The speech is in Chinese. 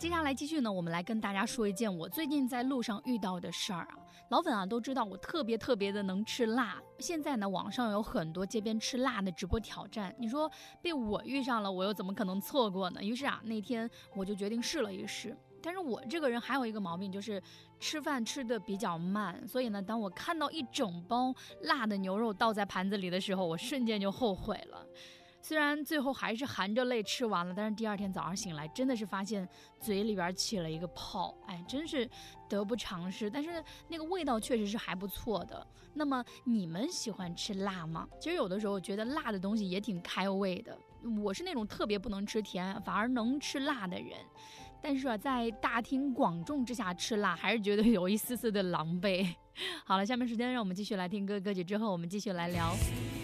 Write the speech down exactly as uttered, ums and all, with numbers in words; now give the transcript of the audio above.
接下来继续呢，我们来跟大家说一件我最近在路上遇到的事儿啊。老粉啊都知道我特别特别的能吃辣，现在呢网上有很多街边吃辣的直播挑战，你说被我遇上了，我又怎么可能错过呢？于是啊那天我就决定试了一试。但是我这个人还有一个毛病，就是吃饭吃的比较慢，所以呢当我看到一整包辣的牛肉倒在盘子里的时候，我瞬间就后悔了。虽然最后还是含着泪吃完了，但是第二天早上醒来真的是发现嘴里边起了一个泡，哎，真是得不偿失。但是那个味道确实是还不错的。那么你们喜欢吃辣吗？其实有的时候我觉得辣的东西也挺开胃的，我是那种特别不能吃甜反而能吃辣的人，但是啊在大庭广众之下吃辣还是觉得有一丝丝的狼狈。好了，下面时间让我们继续来听歌歌曲，之后我们继续来聊。